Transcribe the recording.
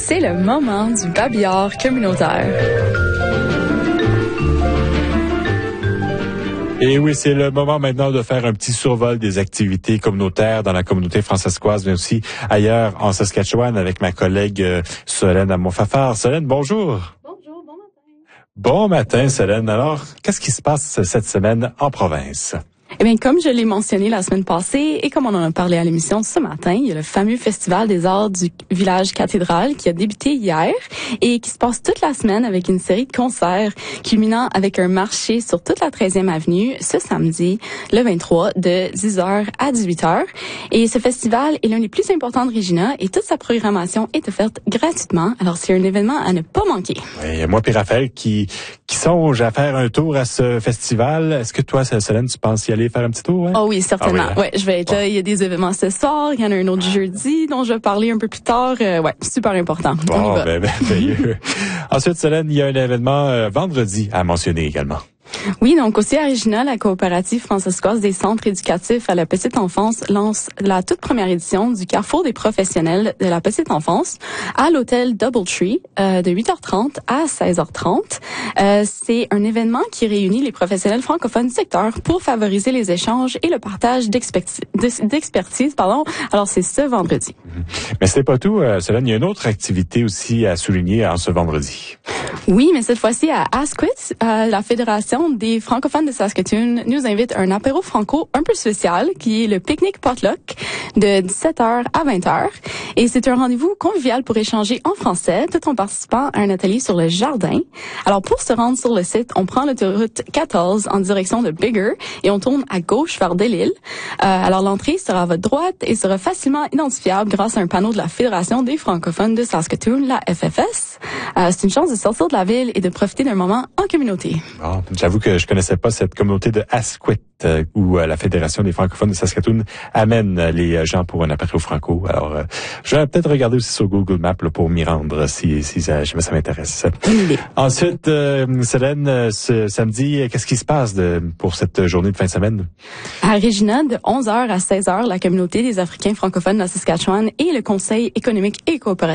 C'est le moment du babillard communautaire. Et oui, c'est le moment maintenant de faire un petit survol des activités communautaires dans la communauté francescoise, mais aussi ailleurs en Saskatchewan avec ma collègue Solène Amon-Fafard. Solène, bonjour. Bonjour, bon matin. Bon matin, Solène. Alors, qu'est-ce qui se passe cette semaine en province? Eh bien, comme je l'ai mentionné la semaine passée et comme on en a parlé à l'émission ce matin, il y a le fameux Festival des arts du village cathédral qui a débuté hier et qui se passe toute la semaine avec une série de concerts culminant avec un marché sur toute la 13e avenue ce samedi, le 23, de 10h à 18h. Et ce festival est l'un des plus importants de Regina et toute sa programmation est offerte gratuitement. Alors, c'est un événement à ne pas manquer. Oui, moi puis Raphaël qui songe à faire un tour à ce festival. Est-ce que toi, Solène, tu penses y aller faire un petit tour? Hein? Oh oui, certainement. Ah oui, Ouais, je vais être là. Il y a des événements ce soir. Il y en a un autre jeudi dont je vais parler un peu plus tard. Ouais, super important. Bon, merveilleux. Ensuite, Solène, il y a un événement vendredi à mentionner également. Oui, donc aussi à Regina, la coopérative francescoise des centres éducatifs à la petite enfance lance la toute première édition du Carrefour des professionnels de la petite enfance à l'hôtel Doubletree de 8h30 à 16h30. C'est un événement qui réunit les professionnels francophones du secteur pour favoriser les échanges et le partage d'expertise. Alors, c'est ce vendredi. Mais c'est pas tout, Solène. Il y a une autre activité aussi à souligner en ce vendredi. Oui, mais cette fois-ci à Asquith, la Fédération des francophones de Saskatoon nous invite à un apéro franco un peu spécial qui est le pique-nique potluck de 17h à 20h. Et c'est un rendez-vous convivial pour échanger en français tout en participant à un atelier sur le jardin. Alors pour se rendre sur le site, on prend l'autoroute 14 en direction de Bigger et on tourne à gauche vers Delisle. Alors l'entrée sera à votre droite et sera facilement identifiable grâce à un panneau de la Fédération des francophones de Saskatoon, la FFS. C'est une chance de sortir de la ville et de profiter d'un moment en communauté. Bon, j'avoue que je connaissais pas cette communauté de Asquith où la Fédération des francophones de Saskatoon amène les gens pour un apéro franco. Alors, je vais peut-être regarder aussi sur Google Maps là, pour m'y rendre si ça m'intéresse. Ensuite, Solène, ce samedi, qu'est-ce qui se passe pour cette journée de fin de semaine? À Regina, de 11h à 16h, la communauté des Africains francophones de la Saskatchewan et le Conseil économique et coopératif